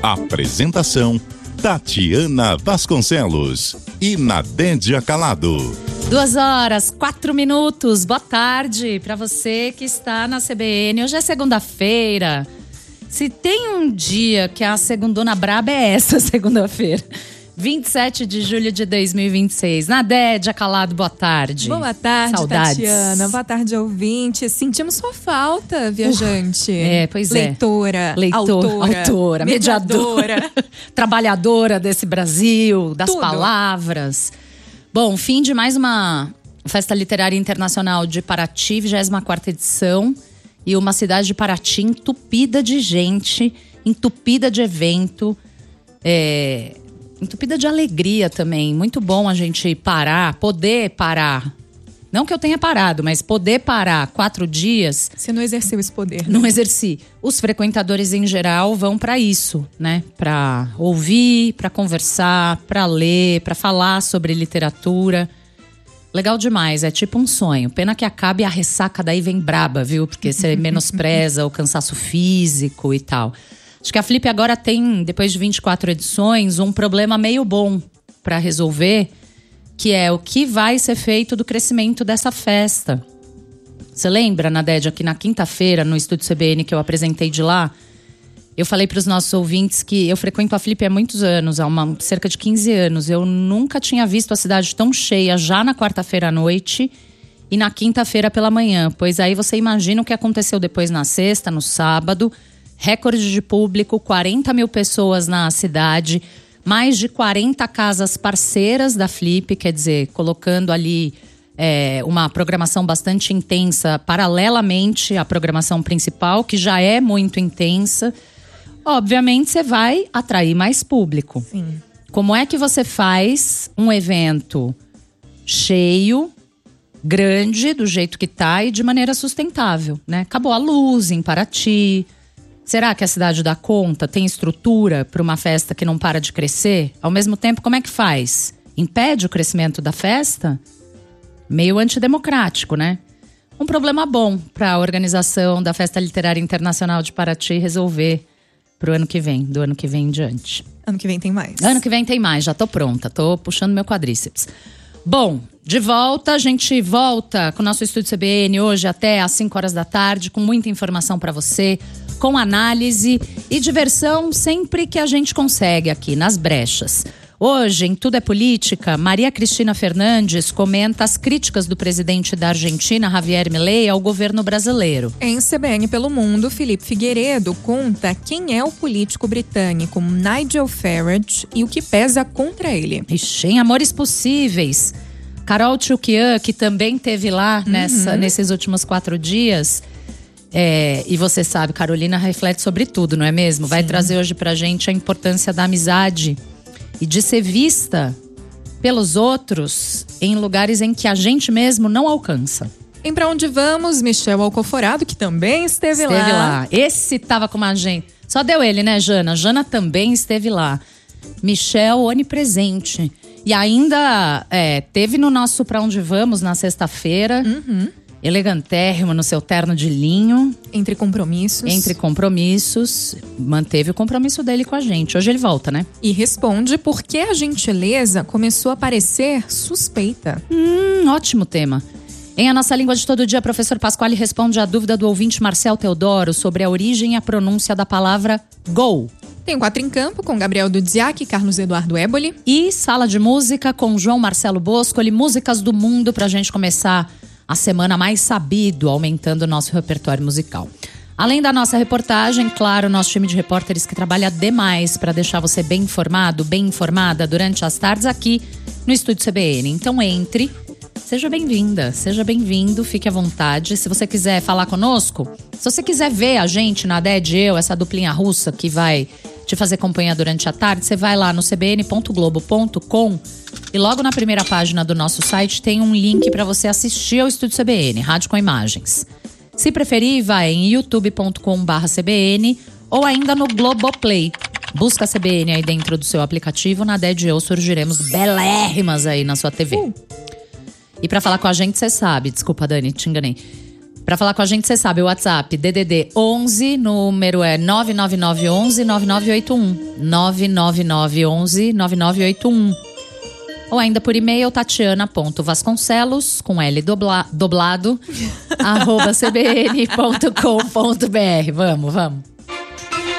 Apresentação: Tatiana Vasconcelos e Nadédia Calado. 2h04. Boa tarde para você que está na CBN. Hoje é segunda-feira. Se tem um dia que a segundona braba é essa segunda-feira. 27 de julho de 2026. Nadédia Calado, boa tarde. Boa tarde, saudades. Tatiana. Boa tarde, ouvinte. Sentimos sua falta, viajante. Pois Leitora, autora, mediadora, trabalhadora desse Brasil, das tudo. Palavras. Bom, fim de mais uma Festa Literária Internacional de Paraty, 24ª edição. E uma cidade de Paraty entupida de gente, entupida de evento, entupida de alegria também. Muito bom a gente poder parar. Não que eu tenha parado, mas poder parar 4 dias. Você não exerceu esse poder, né? Não exerci. Os frequentadores em geral vão para isso, né? Para ouvir, para conversar, para ler, para falar sobre literatura. Legal demais, é tipo um sonho. Pena que acabe e a ressaca daí vem braba, viu? Porque você menospreza o cansaço físico e tal. Acho que a Flip agora tem, depois de 24 edições, um problema meio bom para resolver, que é o que vai ser feito do crescimento dessa festa. Você lembra, Nadédia, que na quinta-feira, no Estúdio CBN que eu apresentei de lá, eu falei para os nossos ouvintes que eu frequento a Flip há muitos anos, cerca de 15 anos. Eu nunca tinha visto a cidade tão cheia já na quarta-feira à noite e na quinta-feira pela manhã. Pois aí você imagina o que aconteceu depois na sexta, no sábado. Recorde de público, 40 mil pessoas na cidade, mais de 40 casas parceiras da Flip, quer dizer, colocando ali uma programação bastante intensa, paralelamente à programação principal, que já é muito intensa. Obviamente, você vai atrair mais público. Sim. Como é que você faz um evento cheio, grande, do jeito que tá e de maneira sustentável, né? Acabou a luz em Paraty. Será que a cidade dá conta? Tem estrutura para uma festa que não para de crescer? Ao mesmo tempo, como é que faz? Impede o crescimento da festa? Meio antidemocrático, né? Um problema bom para a organização da Festa Literária Internacional de Paraty resolver pro ano que vem, do ano que vem em diante. Ano que vem tem mais. Ano que vem tem mais, já tô pronta, tô puxando meu quadríceps. Bom, de volta, a gente volta com o nosso Estúdio CBN hoje até às 5 horas da tarde, com muita informação para você, com análise e diversão sempre que a gente consegue aqui, nas brechas. Hoje, em Tudo é Política, Maria Cristina Fernandes comenta as críticas do presidente da Argentina, Javier Milei, ao governo brasileiro. Em CBN pelo Mundo, Felipe Figueiredo conta quem é o político britânico Nigel Farage e o que pesa contra ele. Ixi, em Amores Possíveis, Carol Tchoukian, que também esteve lá nesses últimos 4 dias. E você sabe, Carolina reflete sobre tudo, não é mesmo? Vai trazer hoje pra gente a importância da amizade e de ser vista pelos outros em lugares em que a gente mesmo não alcança. Em Pra Onde Vamos, Michel Alcoforado, que também esteve lá. Esse tava com uma gente. Só deu ele, né, Jana? Jana também esteve lá. Michel, onipresente. E ainda teve no nosso Pra Onde Vamos, na sexta-feira. Elegantérrimo no seu terno de linho. Entre compromissos. Manteve o compromisso dele com a gente. Hoje ele volta, né? E responde por que a gentileza começou a parecer suspeita. Ótimo tema. Em A Nossa Língua de Todo Dia, professor Pasquale responde a dúvida do ouvinte Marcel Teodoro sobre a origem e a pronúncia da palavra gol. Tem 4 em Campo com Gabriel Dudziak e Carlos Eduardo Éboli. E Sala de Música com João Marcelo Boscoli, músicas do mundo pra gente começar a semana mais sabido, aumentando o nosso repertório musical. Além da nossa reportagem, claro, nosso time de repórteres que trabalha demais para deixar você bem informado, bem informada durante as tardes aqui no Estúdio CBN. Então entre, seja bem-vinda, seja bem-vindo, fique à vontade. Se você quiser falar conosco, se você quiser ver a gente, Nadédia e eu, essa duplinha russa que vai te fazer companhia durante a tarde, você vai lá no cbn.globo.com e logo na primeira página do nosso site tem um link para você assistir ao Estúdio CBN, rádio com imagens. Se preferir, vai em youtube.com/cbn ou ainda no Globoplay. Busca a CBN aí dentro do seu aplicativo, Nadédia e eu surgiremos belérrimas aí na sua TV. E para falar com a gente, você sabe, desculpa Dani, te enganei. Pra falar com a gente, você sabe, o WhatsApp DDD 11, número é 99911 9981. 99911 9981. Ou ainda por e-mail, tatiana.vasconcelos, com L doblado, @cbn.com.br. Vamos.